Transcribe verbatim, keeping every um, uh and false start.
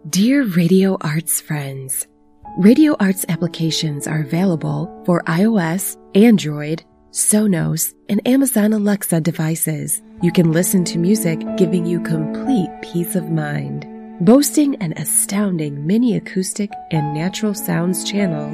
Dear Radio Arts friends, Radio Arts applications are available for iOS, Android, Sonos, and Amazon Alexa devices. You can listen to music giving you complete peace of mind. Boasting an astounding mini acoustic and natural sounds channels,